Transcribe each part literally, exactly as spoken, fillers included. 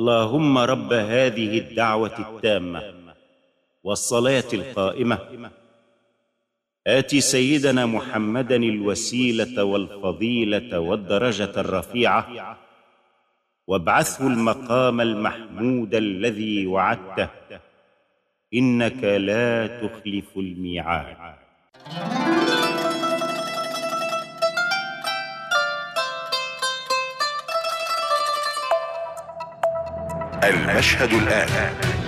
اللهم رب هذه الدعوة التامة والصلاة القائمة آت سيدنا محمدا الوسيلة والفضيلة والدرجة الرفيعة وابعثه المقام المحمود الذي وعدته إنك لا تخلف الميعاد. المشهد الآن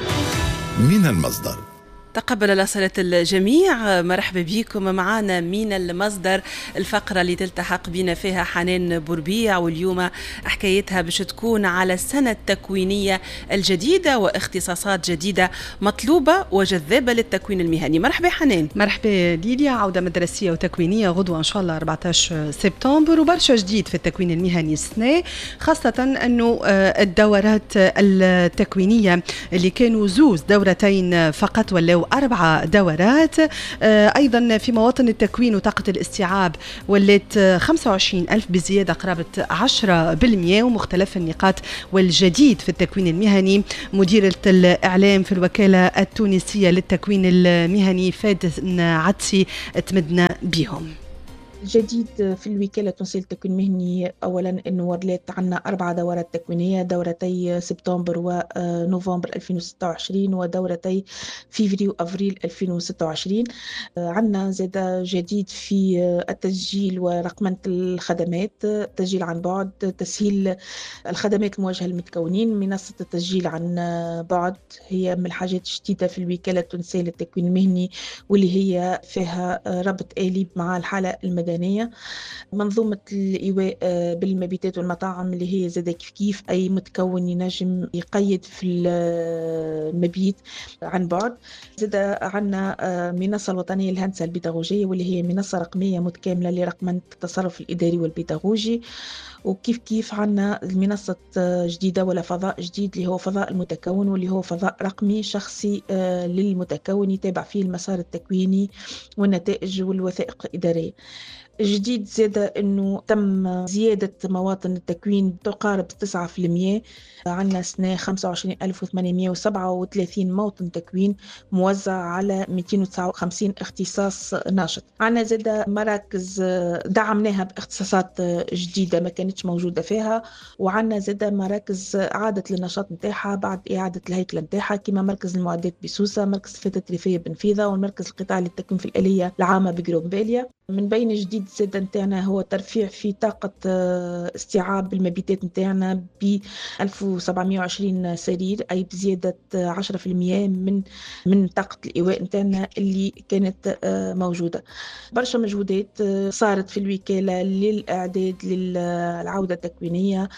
من المصدر. تقبل الأصالة الجميع، مرحبا بكم معنا من المصدر، الفقرة اللي تلتحق بنا فيها حنان بوربيع، واليوم حكايتها باش تكون على السنة التكوينية الجديدة واختصاصات جديدة مطلوبة وجذابة للتكوين المهني. مرحبا حنان. مرحبا ليليا. عودة مدرسية وتكوينية غدوة إن شاء الله أربعة عشر سبتمبر، وبرشا جديد في التكوين المهني السنة، خاصة أنه الدورات التكوينية اللي كانوا زوز دورتين فقط ولا أربع دورات. أيضا في مواطن التكوين وطاقة الاستيعاب ولات خمسة وعشرين ألف بزيادة قرابة عشرة بالمئة، ومختلف النقاط والجديد في التكوين المهني. مديرة الإعلام في الوكالة التونسية للتكوين المهني فاتن عدسي تمدنا بهم. جديد في الوكالة التونسية للتكوين المهني، أولا أنه ولات عنا أربع دورات تكوينية، دورتي سبتمبر ونوفمبر ألفين وستة وعشرين ودورتي فيفري وأفريل ألفين وستة وعشرين. عنا زاد جديد في التسجيل ورقمنة الخدمات، التسجيل عن بعد، تسهيل الخدمات المواجهة للمتكونين. منصة التسجيل عن بعد هي من الحاجات الجديدة في الوكالة التونسية للتكوين المهني، واللي هي فيها ربط آلي مع الحالة المدنية. منظومة الإيواء بالمبيتات والمطاعم اللي هي زادة كيف كيف أي متكون ينجم يقيد في المبيت عن بعد. زادة عنا منصة الوطنية للهندسة البيداغوجية، واللي هي منصة رقمية متكاملة لرقمنة التصرف الإداري والبيداغوجي. وكيف كيف عنا المنصة جديدة ولا فضاء جديد اللي هو فضاء المتكون، واللي هو فضاء رقمي شخصي للمتكون يتابع فيه المسار التكويني والنتائج والوثائق الإدارية. جديد زاد أنه تم زيادة مواطن التكوين تقارب تسعة بالمئة. عندنا سنة خمسة وعشرين ألف وثمانمئة وسبعة وثلاثين موطن تكوين موزع على مئتين وتسعة وخمسين اختصاص ناشط. عندنا زاد مراكز دعمناها باختصاصات جديدة ما كانتش موجودة فيها، وعندنا زاد مراكز عادت للنشاط نتاعها بعد إعادة الهيكلة نتاعها، كما مركز المعدات بسوسة، مركز الفتاة الريفية بنفيذة، والمركز القطاعي للتكوين في الآلية العامة بجرومباليا. من بين جديد زاد نتاعنا هو ترفيع في طاقة استيعاب المبيتات نتاعنا ب ألف وسبعمئة وعشرين سرير، أي بزيادة عشرة بالمئة من من طاقة الإيواء نتاعنا اللي كانت موجودة. برشا مجهودات صارت في الوكالة للإعداد للعودة التكوينية،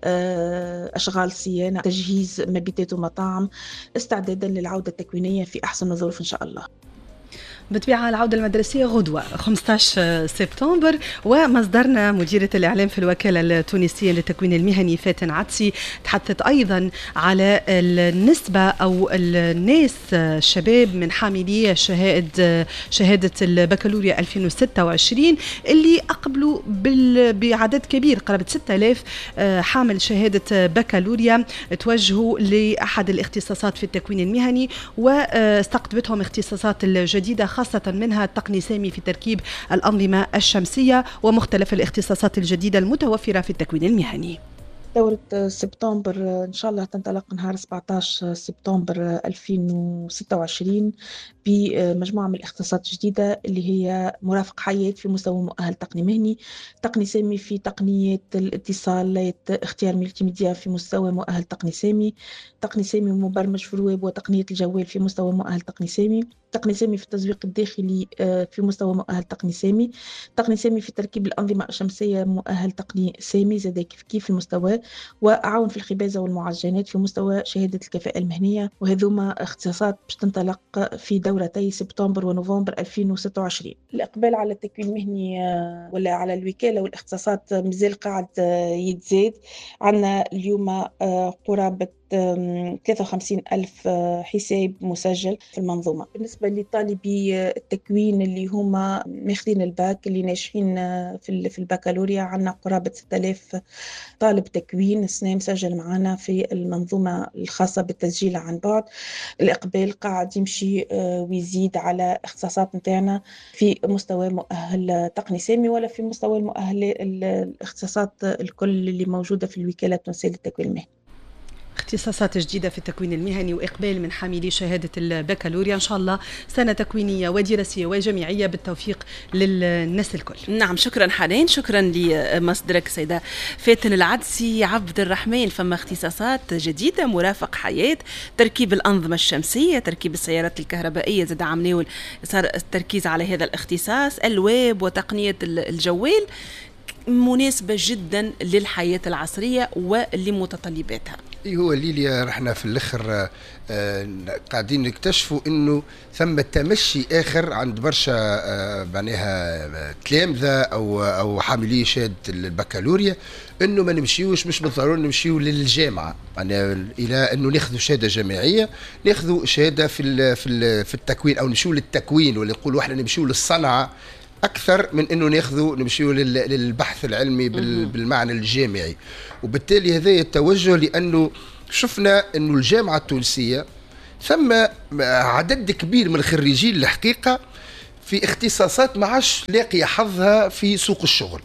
أشغال صيانة، تجهيز مبيتات ومطاعم، استعدادا للعودة التكوينية في أحسن الظروف إن شاء الله. بالطبيعة العودة المدرسية غدوة خمسة عشر سبتمبر. ومصدرنا مديرة الإعلام في الوكالة التونسية للتكوين المهني فاتن عدسي تحدثت أيضا على النسبة أو الناس الشباب من حاملي شهادة شهادة البكالوريا ألفين وستة وعشرين اللي أقبلوا بعدد كبير قرابة ستة آلاف حامل شهادة بكالوريا توجهوا لأحد الاختصاصات في التكوين المهني، واستقطبتهم اختصاصات الجديدة خاصة منها التقنيسامي في تركيب الأنظمة الشمسية ومختلف الاختصاصات الجديدة المتوفرة في التكوين المهني. دورة سبتمبر إن شاء الله تنطلق نهار سبعة عشر سبتمبر ألفين وستة وعشرين بمجموعة من الاختصاصات الجديدة اللي هي مرافق حياة في مستوى مؤهل تقني مهني، تقني سامي في تقنية الاتصال، اختيار ملتي ميديا في مستوى مؤهل تقني سامي، تقني سامي مبرمج في الويب وتقنية الجوال في مستوى مؤهل تقني سامي، تقني سامي في التسويق الداخلي في مستوى مؤهل تقني سامي، تقني سامي في تركيب الأنظمة الشمسية مؤهل تقني سامي زاد كيف كيف المستوى، وأعاون في الخبازة والمعجنات في مستوى شهادة الكفاءة المهنية. وهذوما اختصاصات باش تنطلق في دورتي سبتمبر ونوفمبر ألفين وستة وعشرين. الإقبال على التكوين المهني ولا على الوكالة والاختصاصات مازال قاعد يتزايد. عندنا اليوم قرابة ثلاثة وخمسين ألف حساب مسجل في المنظومة. بالنسبة لطالبي التكوين اللي هما ماخذين الباك اللي ناجحين في في البكالوريا، عندنا قرابة ستة آلاف طالب تكوين التكوين السنة مسجل معنا في المنظومة الخاصة بالتسجيل عن بعد. الإقبال قاعد يمشي ويزيد على اختصاصات نتاعنا في مستوى مؤهل تقني سامي ولا في مستوى المؤهل الاختصاصات الكل اللي موجودة في الوكالة التونسية للتكوين المهني. اختصاصات جديدة في التكوين المهني وإقبال من حاملي شهادة البكالوريا، إن شاء الله سنة تكوينية ودراسية وجامعية بالتوفيق للناس الكل. نعم، شكرا حنان، شكرا لمصدرك سيدة فاتن العدسي. عبد الرحمن، فما اختصاصات جديدة، مرافق حياة، تركيب الأنظمة الشمسية، تركيب السيارات الكهربائية، زاد عمناول صار التركيز على هذا الاختصاص، الويب وتقنية الجوال، مناسبة جدا للحياة العصرية ولمتطلباتها. هو اللي رحنا في الاخر آه قاعدين نكتشفوا انه ثم تمشي اخر عند برشا آه معناها تلامذه او او حاملي شهاده البكالوريا، انه ما نمشيوش مش بالضروره نمشيو للجامعه، يعني الى انه ناخذوا شهاده جامعيه، ناخذوا شهاده في ال في ال في التكوين، او نمشيو للتكوين، ولا نقولوا احنا نمشيو للصنعه أكثر من أنه ناخذوا نمشيوا للبحث العلمي بالمعنى الجامعي. وبالتالي هذا التوجه، لأنه شفنا أنه الجامعة التونسية ثم عدد كبير من الخريجين الحقيقة في اختصاصات ما عادش لاقية حظها في سوق الشغل،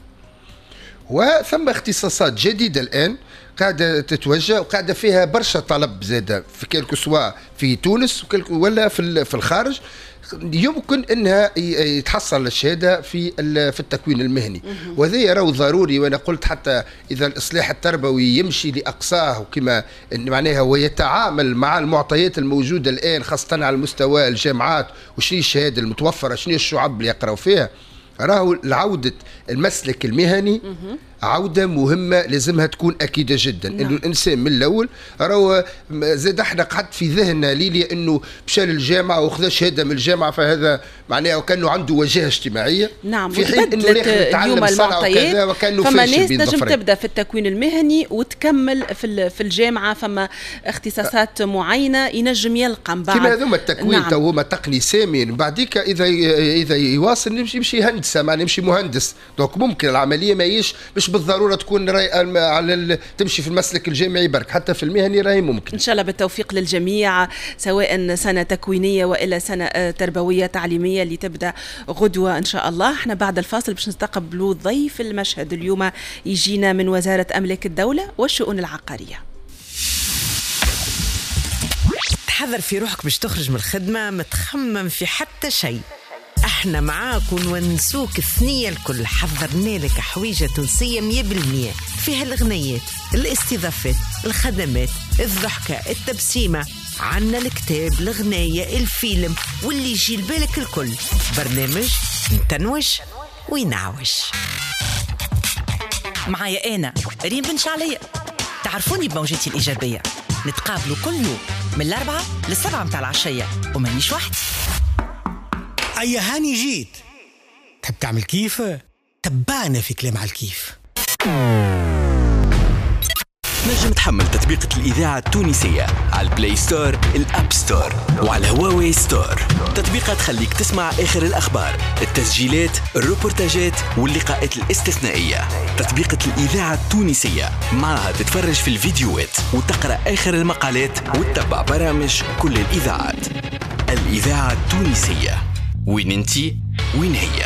وثم اختصاصات جديدة الآن قاعدة تتوجه وقاعدة فيها برشا طلب زادة في كلكو سواء في تونس ولا في الخارج، يمكن انها يتحصل الشهاده في في التكوين المهني. وهذا يراه ضروري، وانا قلت حتى اذا الاصلاح التربوي يمشي لاقصاه وكما معناها ويتعامل مع المعطيات الموجوده الان خاصه على مستوى الجامعات، وشنو الشهاده المتوفره، شنو الشعب اللي يقراوا فيها، راهو العودة المسلك المهني عودة مهمة لازمها تكون أكيدة جدا. نعم. إنه الإنسان من الأول راهو زاد احنا قعد في ذهننا ليلي إنه مشى للجامعة وخذ شهادة من الجامعة فهذا معناه وكأنه عنده وجهة اجتماعية. نعم. في حين إنه يتعلم صنعة وكذا وكأنه فما فاشل ناس بين نجم ظفرين. تبدأ في التكوين المهني وتكمل في في الجامعة، فما اختصاصات معينة ينجم يلقى من بعد. كما هذوما التكوين. نعم. تو هما تقني سامي، بعديك إذا إذا يواصل يمشي يمشي هندسة، ما نمشي مهندس. دونك ممكن العملية ما يش مش بالضرورة تكون راي على تمشي في المسلك الجامعي برك، حتى في المهني راهي ممكن. إن شاء الله بالتوفيق للجميع، سواء سنة تكوينية وإلا سنة تربوية تعليمية اللي تبدأ غدوة إن شاء الله. احنا بعد الفاصل باش نستقبلوا ضيف المشهد اليوم، يجينا من وزارة أملاك الدولة والشؤون العقارية. تحضر في روحك باش تخرج من الخدمة، ما تخمم في حتى شيء، احنا معاك ونونسوك الثنية الكل. حضرنا لك حويجة تونسية مية بالمية، فيها الغنيات، الاستضافات، الخدمات، الضحكة، التبسيمة، عنا الكتاب، الغناية، الفيلم، واللي يجي لبالك الكل. برنامج نتنوج وينعوج. معايا أنا ريم بن شعلية، تعرفوني بموجتي الإيجابية. نتقابلوا كل يوم من الأربعة للسبعة متاع العشية، ومانيش وحدي. أي هاني جيت، تحب تعمل كيف؟ تبعنا في كلام على الكيف. نجم تحمل تطبيقة الإذاعة التونسية على البلاي ستور، الأب ستور، وعلى هواوي ستور. تطبيقات تخليك تسمع آخر الأخبار، التسجيلات، الروبورتاجات واللقاءات الاستثنائية. تطبيقة الإذاعة التونسية معها تتفرج في الفيديوهات وتقرأ آخر المقالات وتتبع برامج كل الإذاعات. الإذاعة التونسية، وين انتي وين هي.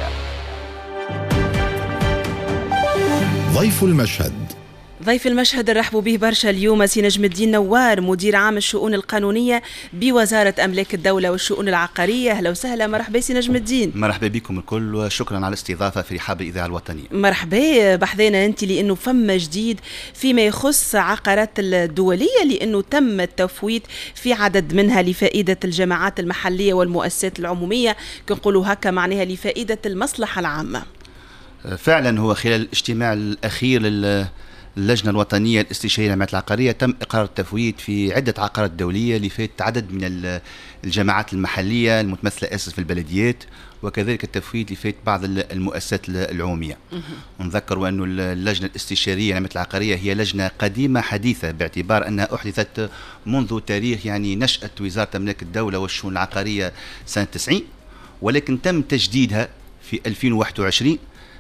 ضيف المشهد. ضيف المشهد نرحبوا به برشا اليوم سي نجم الدين نوار، مدير عام الشؤون القانونية بوزارة أملاك الدولة والشؤون العقارية. أهلا وسهلا، مرحبا سي نجم الدين. مرحبا بكم الكل، وشكرا على الاستضافة في رحاب الإذاعة الوطنية. مرحبا بحذينا أنت، لأنه فما جديد فيما يخص عقارات الدولية، لأنه تم التفويت في عدد منها لفائدة الجماعات المحلية والمؤسسات العمومية، كنقولوا هكا معناها لفائدة المصلحة العامة. فعلا هو خلال الاجتماع الأخير لل اللجنة الوطنية الاستشارية للعمليات العقارية تم إقرار التفويت في عدة عقارات دولية لفائدة عدد من الجماعات المحلية المتمثلة أساسا في البلديات، وكذلك التفويت لفائدة بعض المؤسسات العمومية. نذكر أن اللجنة الاستشارية للعمليات العقارية هي لجنة قديمة حديثة، باعتبار أنها أحدثت منذ تاريخ يعني نشأة وزارة أملاك الدولة والشؤون العقارية سنة تسعين، ولكن تم تجديدها في ألفين وواحد وعشرين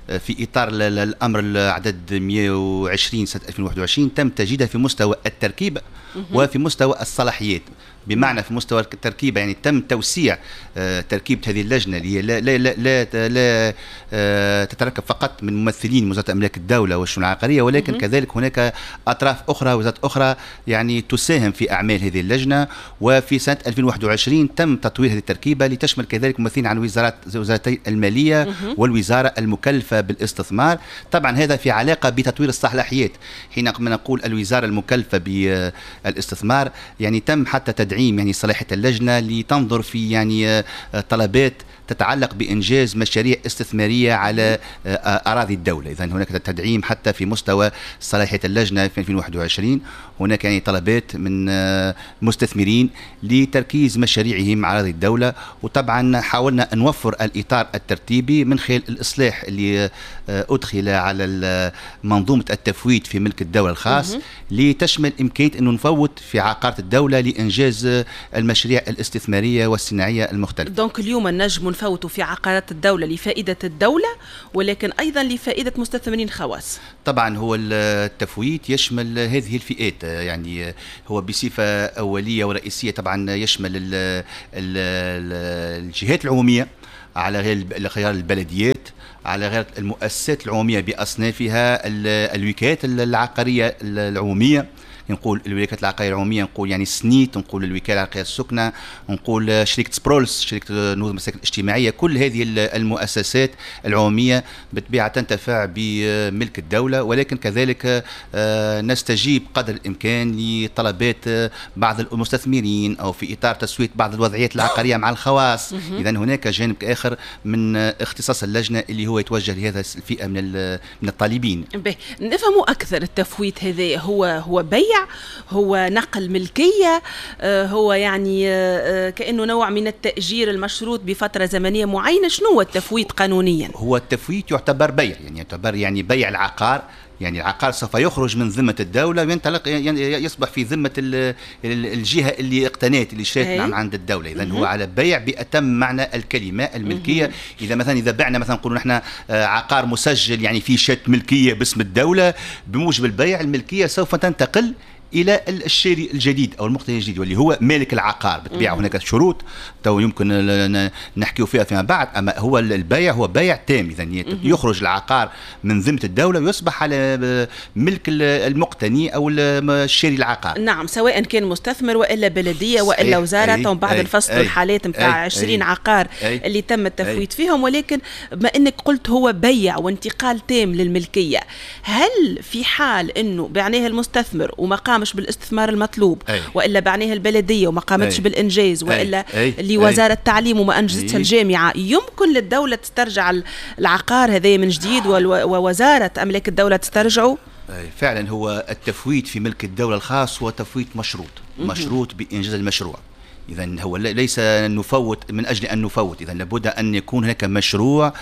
في إطار الأمر العدد مئة وعشرين سنة ألفين وواحد وعشرين تم تجديدها في مستوى التركيب وفي مستوى الصلاحيات. بمعنى في مستوى التركيبة يعني تم توسيع تركيبة هذه اللجنة اللي هي لا لا لا, لا, لا تتركب فقط من ممثلين وزارة أملاك الدولة والشؤون العقارية، ولكن كذلك هناك أطراف أخرى وزارات أخرى يعني تساهم في أعمال هذه اللجنة. وفي سنة ألفين وواحد وعشرين تم تطوير هذه التركيبة لتشمل كذلك ممثلين عن وزارات وزارتي المالية والوزارة المكلفة بالاستثمار. طبعا هذا في علاقة بتطوير الصلاحيات. حين نقول الوزارة المكلفة بالاستثمار يعني تم حتى تدعيم يعني صلاحية اللجنة لتنظر في يعني طلبات تتعلق بإنجاز مشاريع استثمارية على أراضي الدولة. إذن هناك تدعيم حتى في مستوى صلاحية اللجنة في ألفين وواحد وعشرين. هناك يعني طلبات من مستثمرين لتركيز مشاريعهم على أراضي الدولة، وطبعا حاولنا أن نوفر الإطار الترتيبي من خلال الإصلاح اللي أدخل على منظومة التفويت في ملك الدولة الخاص لتشمل إمكانية أن نفوت في عقارة الدولة لإنجاز المشاريع الاستثمارية والصناعية المختلفة. دونك اليوم النجم نفوتوا في عقارات الدولة لفائدة الدولة ولكن أيضا لفائدة مستثمرين خواص. طبعا هو التفويت يشمل هذه الفئات، يعني هو بصفة أولية ورئيسية طبعا يشمل ال ال الجهات العمومية على غير البلديات، على غير المؤسسات العمومية بأصنافها، الوكالات العقارية العمومية، نقول الوكالات العقارية العمومية، نقول يعني سنيت، نقول الوكالة العقارية السكنة، نقول شركة سبرولس، شركة نهوض المساكن الاجتماعية. كل هذه المؤسسات العمومية بالطبيعة تنتفع بملك الدولة، ولكن كذلك نستجيب قدر الإمكان لطلبات بعض المستثمرين أو في إطار تسوية بعض الوضعيات العقارية مع الخواص. إذا هناك جانب آخر من اختصاص اللجنة اللي هو يتوجه لهذا الفئة من من الطالبين. نفهموا أكثر التفويت هذا هو هو بيع، هو نقل ملكية، هو يعني كأنه نوع من التأجير المشروط بفترة زمنية معينة. شنو هو التفويت قانونيا؟ هو التفويت يعتبر بيع، يعني يعتبر يعني بيع العقار، يعني العقار سوف يخرج من ذمة الدولة وينطلق يعني يصبح في ذمة الجهة اللي اقتنت اللي شريت نعم عند الدولة. إذن هو على بيع بأتم معنى الكلمة الملكية. إذا مثلا إذا بعنا مثلا نقولوا نحن عقار مسجل يعني في شهادة ملكية باسم الدولة، بموجب البيع الملكية سوف تنتقل إلى الشاري الجديد أو المقتني الجديد واللي هو مالك العقار. بالطبيعة هناك شروط تو يمكن نحكيو فيها فيما بعد، أما هو البيع هو بيع تام. إذن يخرج العقار من ذمة الدولة ويصبح على ملك المقتني أو الشاري العقار. نعم، سواء كان مستثمر وإلا بلدية وإلا وزارة. وبعد الفصل الحالات متاع عشرين عقار أي اللي تم التفويت فيهم، ولكن بما أنك قلت هو بيع وانتقال تام للملكية، هل في حال أنه بعناه المستثمر وما قام مش بالاستثمار المطلوب أي. وإلا بعناها البلدية وما قامتش أي. بالإنجاز وإلا لوزارة التعليم وما أنجزتها الجامعة، يمكن للدولة تسترجع العقار هذا من جديد ووزارة أملاك الدولة تسترجعه؟ فعلا هو التفويت في ملك الدولة الخاص هو تفويت مشروط مشروط بإنجاز المشروع. إذن هو ليس نفوت من أجل أن نفوت، إذن لابد أن يكون هناك مشروع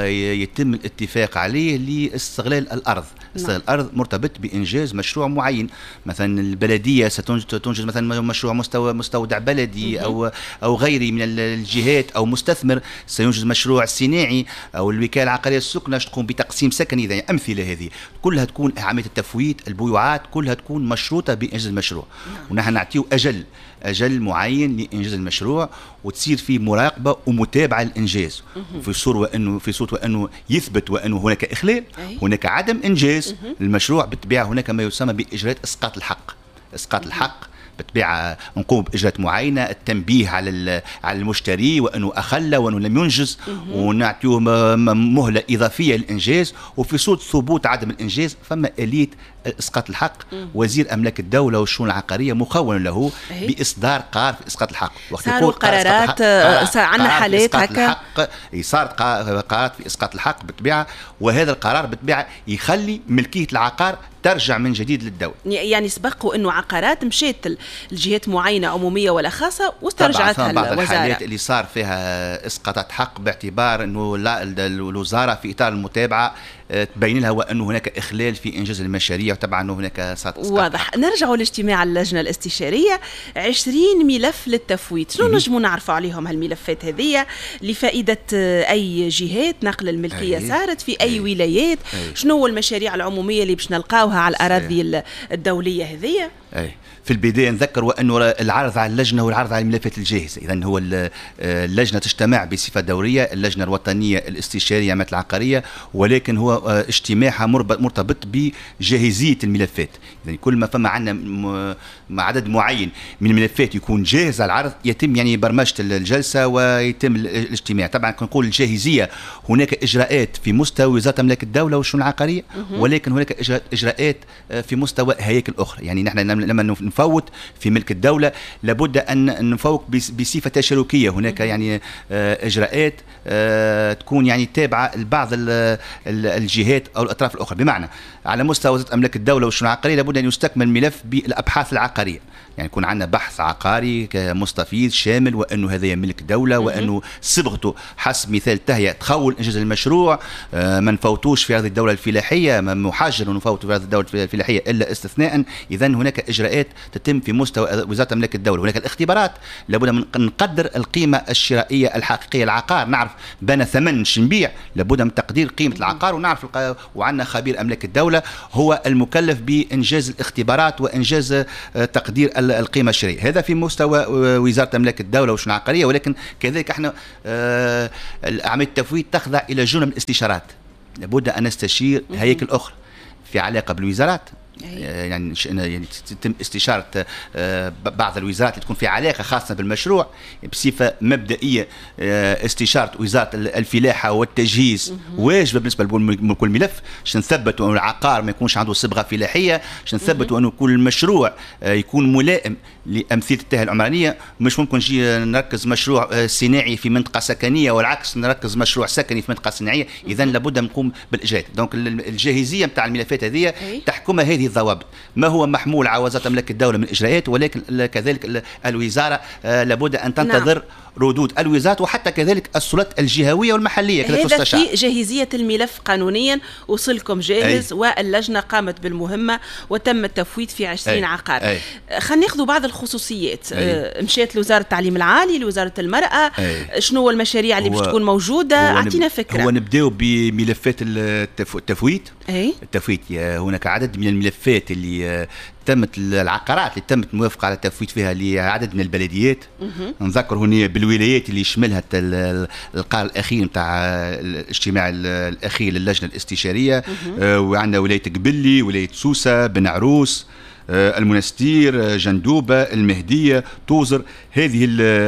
يتم الاتفاق عليه لاستغلال الأرض. استغلال الأرض مرتبط بإنجاز مشروع معين. مثلا البلدية ستنجز مثلا مشروع مستوى مستودع بلدي أو أو غيره من الجهات، أو مستثمر سينجز مشروع صناعي، أو الوكالة العقارية السكنة تقوم بتقسيم سكني. إذا أمثلة هذه كلها تكون عملية التفويت، البيوعات كلها تكون مشروطة بإنجاز المشروع، ونحن نعطيه أجل أجل معين لإنجاز المشروع، وتصير فيه مراقبة ومتابعة للإنجاز في صورة وأنه في صورة وأنه يثبت وأنه هناك إخلال، هناك عدم إنجاز المشروع. بالطبيعة هناك ما يسمى بإجراءات إسقاط الحق. إسقاط الحق بالطبيعة نقوم بإجراءات معينة، التنبيه على على المشتري وأنه أخل وأنه لم ينجز، ونعطيه مهلة إضافية للإنجاز. وفي صورة ثبوت عدم الإنجاز فما آلية إسقاط الحق. وزير أملاك الدولة والشؤون العقارية مخول له بإصدار قرار في إسقاط الحق. صاروا قرارات، عندنا حالات هكا صارت قرارات في إسقاط الحق بالطبيعة، وهذا القرار بالطبيعة يخلي ملكية العقار ترجع من جديد للدولة. يعني سبقوا أنه عقارات مشيت الجهات معينة عمومية ولا خاصة واسترجعتها الوزارة. بعض الحالات اللي صار فيها إسقاطات حق باعتبار أنه الوزارة في إطار المتابعة تبين لها وأنه هناك إخلال في إنجاز المشاريع وطبعا أنه هناك سقط. واضح. نرجع لاجتماع اللجنة الاستشارية. عشرين ملف للتفويت، شنو نجموا نعرفوا عليهم هالملفات هذه لفائدة أي جهات؟ نقل الملكية أي. صارت في أي, أي. ولايات أي. شنو هو المشاريع العمومية اللي باش نلقاوها على الأراضي الدولية هذه؟ أي. في البداية نذكر وأنه العرض على اللجنة هو العرض على الملفات الجاهزة. إذن هو اللجنة تجتمع بصفة دورية، اللجنة الوطنية الاستشارية عمليات العقارية، ولكن هو اجتماعها مرتبط بجاهزية الملفات. إذن كل ما فما عندنا عدد معين من الملفات يكون جاهز على العرض يتم يعني برمجة الجلسة ويتم الاجتماع. طبعا نقول الجاهزية هناك إجراءات في مستوى وزارة أملاك الدولة والشؤون العقارية، ولكن هناك إجراءات في مستوى هياكل أخرى. يعني نحن لما نفوت في ملك الدولة لابد أن نفوت بصفة تشاركية. هناك يعني إجراءات تكون يعني تابعة لبعض الجهات أو الأطراف الأخرى. بمعنى على مستوى وزارة أملاك الدولة والشؤون العقارية لابد أن يستكمل ملف بالأبحاث العقارية. يعني يكون عندنا بحث عقاري كمستفيض شامل وأنه هذا ملك دولة وأنه صبغته حسب مثال تهيئة تخول إنجاز المشروع، ما نفوتوش في هذه الدولة الفلاحية، محاجر نفوت في هذه الدولة الفلاحية إلا استثناء. إذا هناك إجراءات تتم في مستوى وزارة أملاك الدولة. هناك الاختبارات، لابد من نقدر القيمة الشرائية الحقيقية للعقار، نعرف بنا ثمن شنبيع، لابد من تقدير قيمة العقار ونعرف. وعندنا خبير أملاك الدولة هو المكلف بإنجاز الاختبارات وإنجاز تقدير القيمة الشرائية. هذا في مستوى وزارة أملاك الدولة والشؤون العقارية. ولكن كذلك احنا عملية التفويض تخضع إلى جملة من الاستشارات. لابد أن نستشير هياكل أخرى في علاقة بالوزارات. يعني يعني تتم استشارة بعض الوزارات اللي تكون في علاقة خاصة بالمشروع بصفة مبدئية. استشارة وزارة الفلاحة والتجهيز واجبة بالنسبة لكل ملف، باش نثبتوا أن العقار ما يكونش عنده صبغة فلاحية، باش نثبتوا أنه كل مشروع يكون ملائم لأمثلة التهيئة العمرانية. مش ممكن نجي نركز مشروع صناعي في منطقة سكنية والعكس نركز مشروع سكني في منطقة صناعية. إذا لابد نقوم بالإجراءات. دونك الجاهزية نتاع الملفات هذه تحكمها هذه الضوابط، ما هو محمول على وزارة أملاك الدولة من إجراءات، ولكن كذلك الوزارة لابد أن تنتظر نعم. ردود الوزارات وحتى كذلك السلطات الجهوية والمحلية كذا تستشعر. هذا في جاهزية الملف قانونيا وصلكم جاهز. أي. واللجنة قامت بالمهمة وتم التفويض في عشرين أي. عقار. خلينا ناخذ بعض الخصوصيات. أي. مشيت لوزارة التعليم العالي، لوزارة المرأة. أي. شنو هو المشاريع اللي باش تكون موجودة؟ أعطينا فكرة. هو نبداو بملفات التفويض. أي. التفويض هناك عدد من الملفات اللي تمت العقارات اللي تمت موافقة على التفويض فيها لعدد من البلديات. نذكر هنا بالولايات اللي شملها القرار الأخير نتاع الاجتماع الأخير للجنة الاستشارية. آه وعندنا ولاية قبلي، ولاية سوسة، بن عروس، آه المنستير، جندوبة، المهدية، توزر. هذه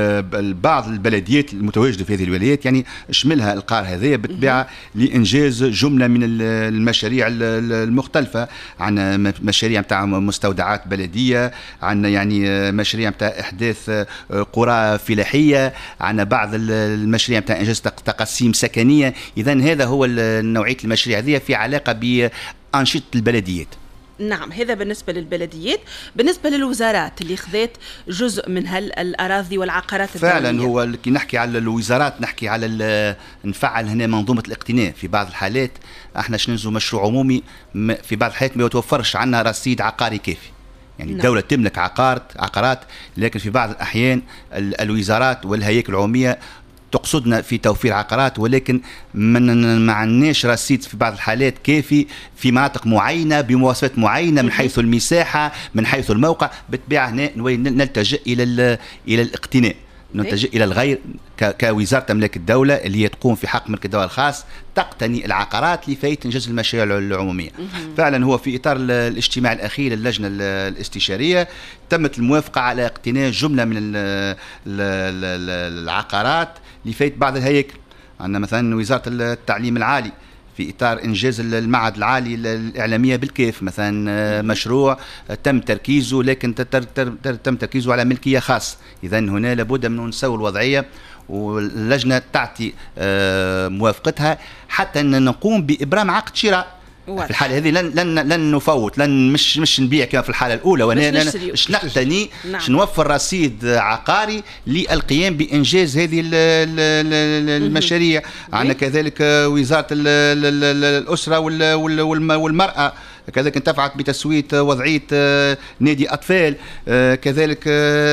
بعض البلديات المتواجدة في هذه الولايات يعني شملها القرار هذا بالطبيعة لإنجاز جملة من المشاريع المختلفة. عندنا مشاريع متاع مستودعات بلدية، عندنا يعني مشاريع متاع إحداث قرى فلاحية، عندنا بعض المشاريع متاع إنجاز تقسيم سكنية. إذن هذا هو نوعية المشاريع هذه في علاقة بأنشطة البلديات. نعم، هذا بالنسبة للبلديات. بالنسبة للوزارات اللي خذت جزء من هالأراضي والعقارات الدولية، فعلا هو كي نحكي على الوزارات نحكي على نفعل هنا منظومة الاقتناء. في بعض الحالات احنا شننزو مشروع عمومي، في بعض الحالات ما يتوفرش عنا رصيد عقاري كافي. يعني نعم. الدولة تملك عقارات عقارات لكن في بعض الأحيان الوزارات والهياكل العمومية تقصدنا في توفير عقارات، ولكن ما عندناش رصيد في بعض الحالات كافي في مناطق معينه بمواصفات معينه من حيث المساحه من حيث الموقع. بالطبيعه هنا نلتجئ الى الى الاقتناء، نلتجئ الى الغير كوزاره املاك الدوله اللي هي تقوم في حق ملك الدوله الخاص تقتني العقارات لفائده انجاز المشاريع العموميه. فعلا هو في اطار الاجتماع الاخير للجنه الاستشاريه تمت الموافقه على اقتناء جمله من العقارات لفائده بعض الهياكل. عندنا مثلا وزاره التعليم العالي في اطار انجاز المعهد العالي الاعلاميه بالكيف، مثلا مشروع تم تركيزه لكن تم تركيزه على ملكيه خاصه. اذا هنا لابد من نسوي الوضعيه واللجنه تعطي موافقتها حتى ان نقوم بابرام عقد شراء واضح. في الحاله هذه لن لن لن نفوت، لن مش مش نبيع كما في الحاله الاولى، وانا باش نقتني باش نوفر رصيد عقاري للقيام بانجاز هذه المشاريع. عندنا كذلك وزاره الاسره والمراه كذلك انتفعت بتسويه وضعيه نادي اطفال، كذلك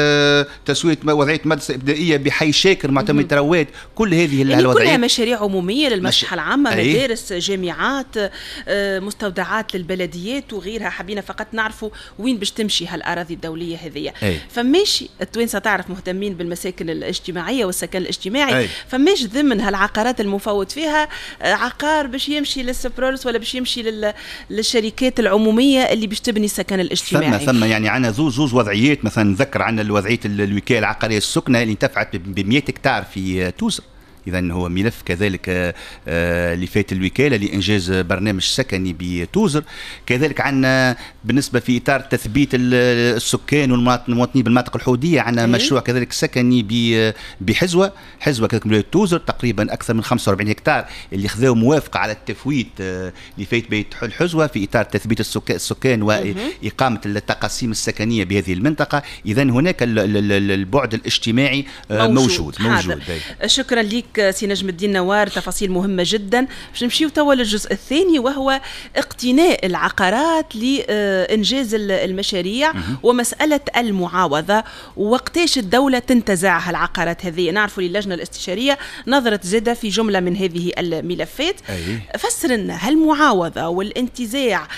تسويه وضعيه مدرسه ابتدائيه بحي شاكر معتمد ترواد. كل هذه يعني الوضعيات كلها مشاريع عموميه للمصلحه العامه، مدارس، جامعات، مستودعات للبلديات وغيرها. حبينا فقط نعرفوا وين باش تمشي هالاراضي الدوليه هذه. فماش التوانسه تعرف مهتمين بالمساكن الاجتماعيه والسكن الاجتماعي، أي. فماش ضمن هالعقارات المفوت فيها عقار باش يمشي للسبرولس ولا باش يمشي لل... للشركات العموميه اللي باش تبني السكن الاجتماعي. ثم ثم يعني عندنا زوز زوز وضعيات. مثلا نذكر عندنا وضعيه الوكاله العقاريه السكنه اللي انتفعت ب مئة هكتار في توسر. إذا هو ملف كذلك اللي فات الوكالة لإنجاز برنامج سكني بتوزر. كذلك عندنا بالنسبة في إطار تثبيت السكان والمواطنين بالمناطق الحدودية عندنا أيه؟ مشروع كذلك سكني بحزوة حزوة كذلك ولاية توزر تقريبا أكثر من خمسة وأربعين هكتار اللي خذوا موافقة على التفويت اللي فات بيت الحزوة في إطار تثبيت السكان وإقامة التقاسيم السكنية بهذه المنطقة. إذا هناك البعد الاجتماعي موجود موجود, موجود. شكرا لك سي نجم الدين نوار، تفاصيل مهمة جدا. باش نمشيو توا للجزء الثاني وهو اقتناء العقارات لإنجاز المشاريع ومسألة المعاوضة وقتاش الدولة تنتزع هالعقارات هذه. نعرفوا اللجنة الاستشارية نظرت زادة في جملة من هذه الملفات. أيه. فسر لنا هالمعاوضة والانتزاع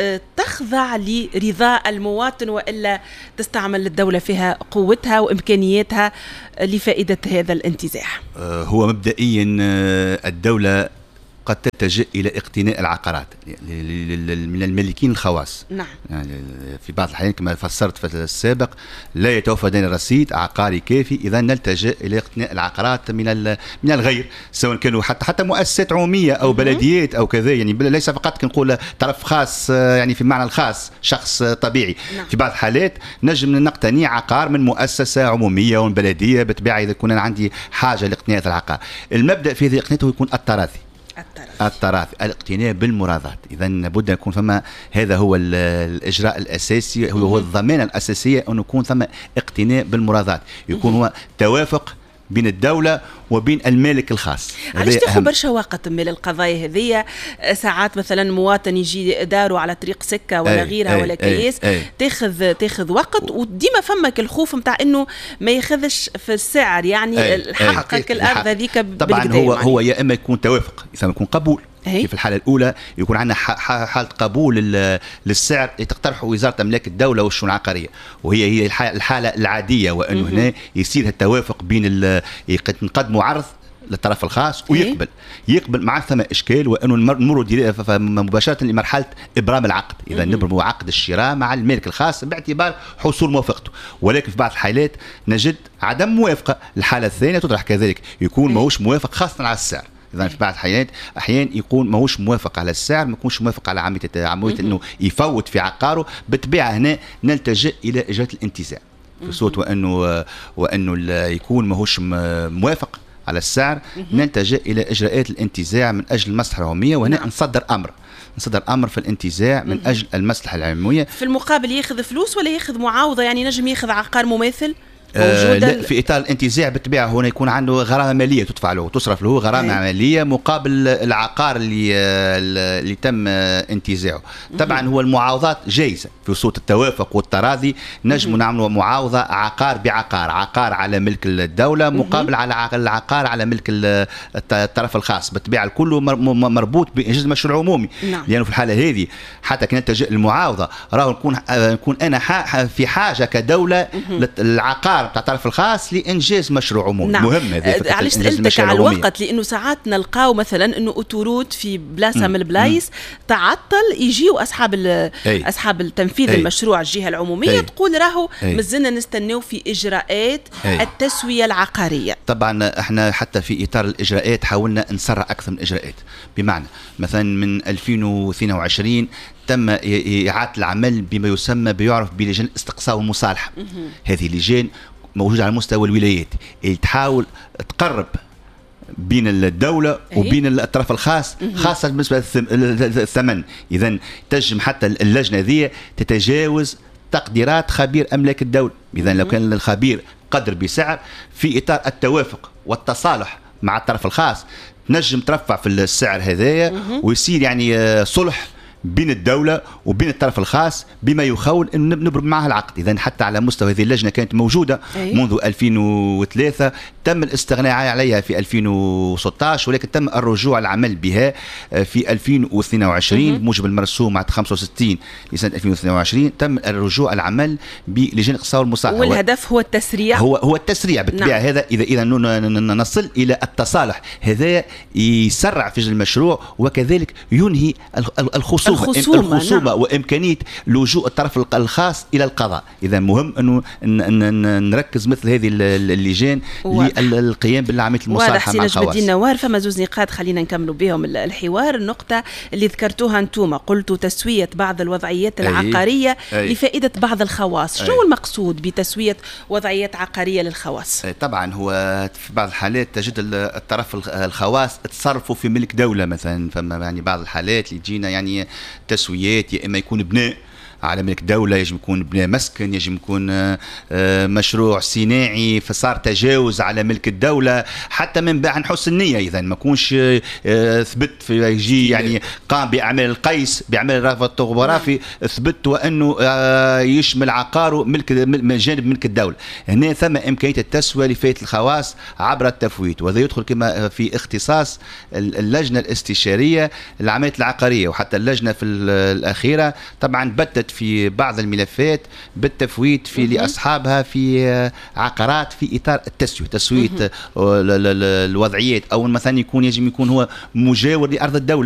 تخضع لرضاء المواطن وإلا تستعمل الدولة فيها قوتها وإمكانياتها لفائدة هذا الانتزاع؟ هو مبدئيا الدولة قد تتجه إلى اقتناء العقارات من المالكين الخواص. نعم. يعني في بعض الأحيان كما فسرت في السابق لا يتوفر لدينا رصيد عقاري كافي، إذا نلتجئ إلى اقتناء العقارات من من الغير، سواء كانوا حتى حتى مؤسسات عمومية أو بلديات أو كذا. يعني ليس فقط كنقول طرف خاص يعني في المعنى الخاص شخص طبيعي. نعم. في بعض الحالات نجم نقتني عقار من مؤسسة عمومية وبلدية بالطبيعة إذا كنا عندي حاجة لاقتناء العقار. المبدأ في هذه اقتناءه يكون التراثي. التراثي الاقتناء بالمراضات. إذا لابد أن يكون ثم هذا هو الإجراء الأساسي، هو الضمانة الأساسية أن يكون ثم اقتناء بالمراضات، يكون هو توافق بين الدولة وبين المالك الخاص. علاش تاخذ برشا وقت من القضايا هذيا؟ ساعات مثلا مواطن يجي داره على طريق سكه ولا أي غيرها أي ولا كياس تاخذ تاخذ وقت، وديما فمك الخوف نتاع انه ما ياخذش في السعر، يعني حقك الارض هذيك. طبعا هو هو يا اما يكون توافق، اذا يكون قبول في الحالة الأولى يكون عندنا حالة قبول للسعر اللي تقترحه وزارة أملاك الدولة والشؤون العقارية، وهي هي الحالة العادية، وأنه هنا يصير التوافق بين نقدموا عرض للطرف الخاص ويقبل يقبل مع ثم إشكال، وأنه نمر مباشرة لمرحلة إبرام العقد. إذا نبرم عقد الشراء مع المالك الخاص باعتبار حصول موافقته، ولكن في بعض الحالات نجد عدم موافقة. الحالة الثانية تطرح كذلك يكون ماهوش موافق خاصة على السعر. إذا في بعض الحالات أحيانا يكون ماهوش موافق على السعر، ما يكونش موافق على عملية عملية إنه يفوت في عقاره، بالطبيعة هنا نلتجئ إلى إجراء الانتزاع في صوت وأنه وأنه يكون ماهوش موافق على السعر، نلتجئ إلى إجراءات الانتزاع من أجل المصلحة العمومية، وهنا نعم. نصدر أمر نصدر أمر في الانتزاع من أجل المصلحة العمومية. في المقابل يأخذ فلوس ولا يأخذ معاوضة؟ يعني نجم يأخذ عقار مماثل؟ آه لا، في إطار الانتزاع بالطبيعة هنا يكون عنده غرامة مالية تدفع له، تصرف له غرامة أي. مالية مقابل العقار اللي اللي تم انتزاعه. طبعا هو المعاوضات جايزة في صوت التوافق والتراضي، نجم نعملوا معاوضة عقار بعقار، عقار على ملك الدولة مقابل على العقار على ملك الطرف الخاص، بالطبيعة كله مربوط بإنجاز مشروع عمومي. نعم. لأنه في الحالة هذه حتى كان نلتجئ المعاوضة راه نكون نكون أنا في حاجة كدولة للعقار بتاع الطرف الخاص لإنجاز مشروع عمومي. نعم. مهم هذا. علاش سألتك على الوقت؟ لأنه ساعات نلقاو مثلا أنه أوتوروت في بلاصة من البلايص تعطل، يجيوا أصحاب أصحاب التنفيذ أي. المشروع الجهة العمومية أي. تقول راهو مازلنا نستناو في إجراءات أي. التسوية العقارية. طبعا احنا حتى في إطار الإجراءات حاولنا نسرع أكثر من إجراءات، بمعنى مثلا من ألفين واثنين وعشرين تم إعادة العمل بما يسمى بيعرف بلجان الاستقصاء والمصالحة. هذه لجان موجودة على مستوى الولايات اللي تحاول تقرب بين الدولة وبين الطرف الخاص، خاصة بالنسبة للثمن. إذا تنجم حتى اللجنة ذي تتجاوز تقديرات خبير أملاك الدولة. إذا لو كان الخبير قدر بسعر في إطار التوافق والتصالح مع الطرف الخاص، تنجم ترفع في السعر هذايا ويصير يعني صلح بين الدولة وبين الطرف الخاص بما يخول أن نبرم معها العقد. إذا حتى على مستوى هذه اللجنة كانت موجودة أي. منذ ألفين وثلاثة، تم الاستغناء عليها في ألفين وستة عشر، ولكن تم الرجوع العمل بها في ألفين واثنين وعشرين بموجب المرسوم عام خمسة وستين لسنة ألفين واثنين وعشرين. تم الرجوع العمل بلجان الاقتصاد والمصالحة، والهدف هو التسريع. هو هو التسريع بالطبيعة. نعم. هذا إذا إذا نصل إلى التصالح هذا يسرع في المشروع، وكذلك ينهي الخصومة الخصومة, الخصومة نعم. وإمكانية لجوء الطرف الخاص إلى القضاء. إذا مهم أنه نركز مثل هذه اللجان للقيام بالعملية المصالحة مع الخواص. واضح. نوار، فما زوز نقاط خلينا نكملوا بهم الحوار. النقطة اللي ذكرتوها أنتم، قلتوا تسوية بعض الوضعيات العقارية أي. أي. لفائدة بعض الخواص. شو المقصود بتسوية وضعيات عقارية للخواص؟ طبعا هو في بعض الحالات تجد الطرف الخواص تصرفوا في ملك دولة مثلا، فما يعني بعض الحالات اللي تجينا يعني تسويات، يا إما يكون بناء على ملك دولة، يجب يكون بناء مسكن، يجب يكون مشروع صناعي، فصار تجاوز على ملك الدولة حتى من بعد حسن النية. إذا ما كونش ثبت في يجي يعني قام بأعمال القيس بأعمال الرغبة الطغرافي ثبت وأنه يشمل عقاره ملك جانب ملك الدولة، هنا ثم إمكانية التسوية لفائدة الخواص عبر التفويت. وهذا يدخل كما في اختصاص اللجنة الاستشارية للعمليات العقارية، وحتى اللجنة في الأخيرة طبعا بتت في بعض الملفات بالتفويت في لأصحابها في عقارات في إطار التسوية، تسوية الوضعيات، أو مثلا يكون يجب يكون هو مجاور لأرض الدولة.